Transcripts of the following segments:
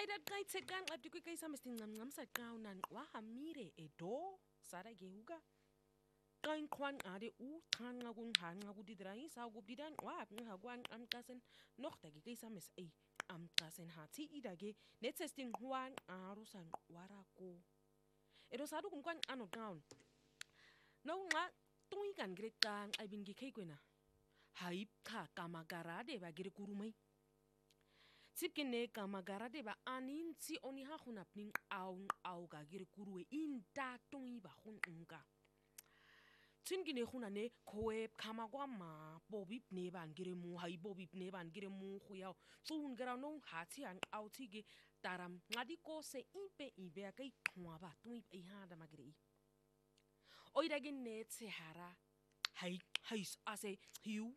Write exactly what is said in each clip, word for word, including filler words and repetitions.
that guy said gan up to kay sa misting ngam ngam sa kaunan wa hamire edo sara gehuga kain kwan ade u tan nga gun han nga gudidrai sa gubdidan wa nga gwan am kasen noch dagi kay sa mis ay am kasen hati idage netesting huan arusan warako edo sadu kun kwan ano down no nga tui kan grekan ay bin gi kay kwena haip ka kamagarade ba gire kurumai Tipkine kamagarade ba anin si oni ha hunap ning aung au ga gire kuruwe inta tui ba hun unga Tungine hunane koe kamagwa ma bobip ne ban gire mu hai bobip ne ban gire mu huyao tun gara no hati an auti ge taram ngadi ko se impe ibe kai kwa ba tui i ha da magire i Oida ge ne te hara hai hai ase hiu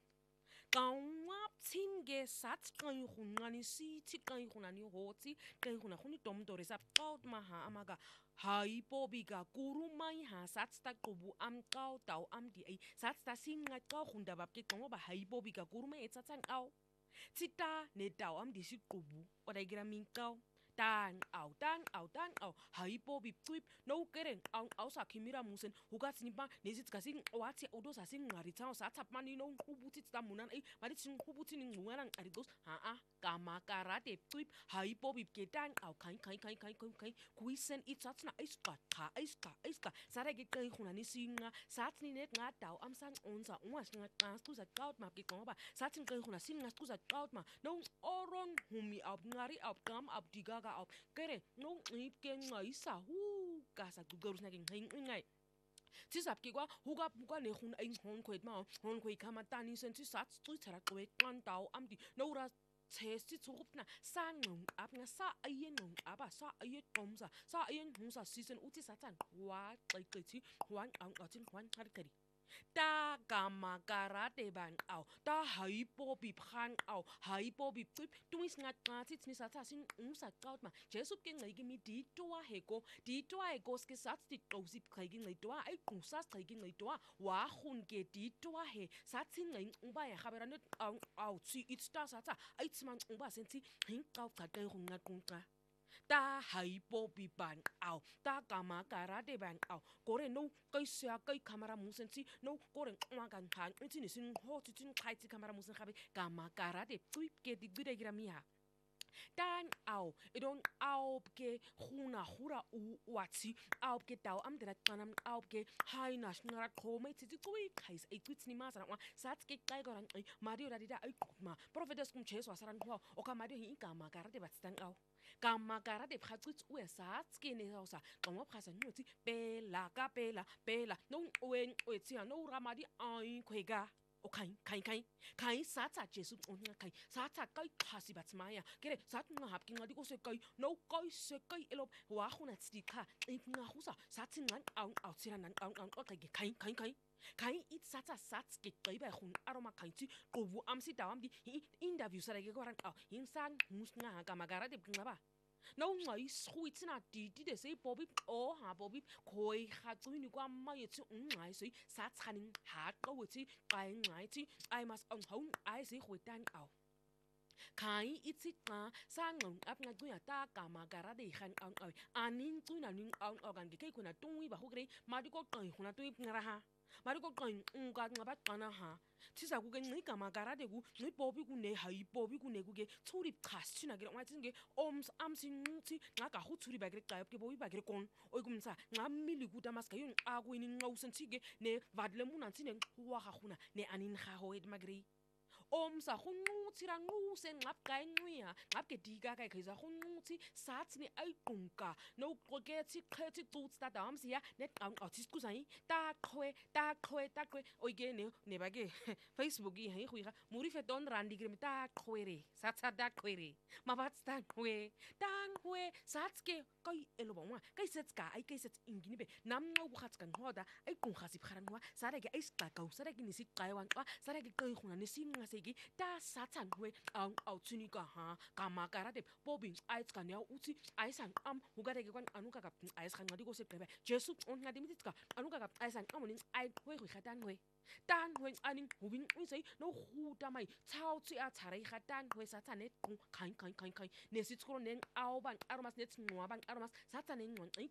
Kawap tinge sat kan hunani si ti kan hunani hoti kan huna huni tom dore sap kaut maha amaga hai bobiga guru mai ha sat sta kubu am kau tau am di ai sat sta singa kau hunda bab ke kongo ba hai bobiga guru mai etsatan au tita ne tau am di si kubu oda gira min kau tan au tan au tan au hai bobi twip no keren au au sa kimira musen hugat nipa nesit kasing wati odo sa sing ngari tao sa tap mani no hubuti ta munan ai mari sing hubuti ni ngungan ari dos ha a kama karate twip hai bobi ke tan au kai kai kai kai kai kai kuisen itsats na iska ka iska iska sare ge kai hunani singa satni net nga tau am san onsa ungas nga kas tu sa kaut ma ke koba satin kai huna singa tu sa kaut ma no oron humi ab ngari ab kam ab diga ga op kere no ip ke ngai sa hu ka sa gugarus na king hing ngai tisap ki kwa huga buka ne hun ai hon kwet ma hon kwet kama tani sen ti sat tu tara kwet kan tau am di no ra testi turup na sang nung ap nga sa ayen nung aba sa ayet tomsa sa ayen hung sa season uti satan wa kai kai ti huan ang atin huan har kari ta kama karate ban au ta hai po bi phan au hai po bi tuip tuis ngat ngati ni sa ta sin un sa kaut ma jesu ke ngai gi mi di toa he ko di toa he ko ske sat ti to zip kai gi ngai toa ai ku sa kai gi ngai toa wa hun ke di toa he sat sin ngai un ba ya khabera net au au ti it sta sa ta ai tsman un ba sen ti hin kau ka kai hun ngat kun ka ta hai po bi ban au ta kama karate ban au kore no kai sia kai kamera musen ti no kore ma kan kan ti ni sin ho ti tin kai ti kamera musen khabe kama karate tui ke di gure gira mia dan au idon au ke huna hura u wati au ke tau am de kanam au ke hai na snara ko mai ti tui kai ai tui ni ma sa wa sat ke kai goran ai mario da da ai ma profetes kum cheso asaran ho o ka mario hi kama karate bat dan au kama karate pratut u sat ke ne sa kama prasa nuti bela ka bela bela no wen o ti no ramadi ai kwega o kai kai kai kai sata jesu on kai sata kai hasibat maya kere sat nga hap ki ngadi ko se kai no kai se kai elo wa khuna tsika nga husa satin nan au au tira nan au au kai kai kai kai kai it sata sat ke kai ba khun aroma kai ti ko bu am si dawam di interview sara ge ko ran au hinsan mus nga ka magara de ngaba no ngai sweet na di di de sei bobi o ha bobi koi ha tu ni kwa ma ye chu ngai sei sa chanin ha ko wi ti kai ngai ti I must on home I sei hui dan au kai itsi ka sang ngong ap nga tu ya ta ka ma gara de khan ang au anin tu na ning ang organ ge kai kuna tu wi ba hu gre ma di ko kai huna tu ngara ha mari ko kan nga nga ba kana ha tisa ku ke ngi kama garade ku ngi bobi ku ne hai bobi ku ne ku ke tsuri khasi na ge ngati nge oms am sin nti nga ka hu tsuri ba ge ka ke bobi ba ge kon o ku msa nga mili ku damas ka yun a ku ni ngau sen tige ne vadle mu nanti ne wa ga khuna ne anin kha ho et magri omsa khunu tsira ngu sen ngap kai ngwia ngap ke diga kai khiza khunu tsi sat ni ai kunka no ko ke tsi kheti tu sta dam sia net ang artist ku sai ta khwe ta khwe ta khwe oi ge ne ne ba ge facebook gi hai khuira muri fe don randi gre ta khwe re sat sat da khwe re ma bat sta khwe tang khwe sat ke kai elo ba kai set ka ai kai set ingini be nam no bu khat kan hoda ai kun khasi pharan wa sare ge ai sta ka sare ge ni sit kai wan ka sare ge kai khuna ni sim nga segi ta satan we ang au tuni ka ha kama karate bobin ais kan ya uti aisan am hugare ge kwan anuka ka ais kan ngadi go se prebe jesu on ngadi mitika anuka ka aisan am ni ai we we khatan we tanqwe nxani ngqubi nqwise no khuta mai tsao tsi a tsara iga tanqwe satsa ne qu khain khain khain khain nesitskolo ne nqaoba nqaromas ne tsinqwaba nqaromas satsa ne nqwanqi